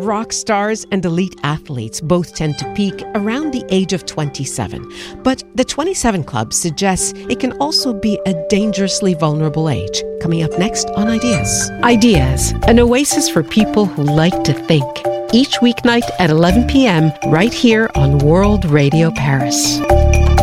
rock stars and elite athletes both tend to peak around the age of 27. But the 27 Club suggests it can also be a dangerously vulnerable age. Coming up next on Ideas. Ideas, an oasis for people who like to think. Each weeknight at 11 p.m. right here on World Radio Paris.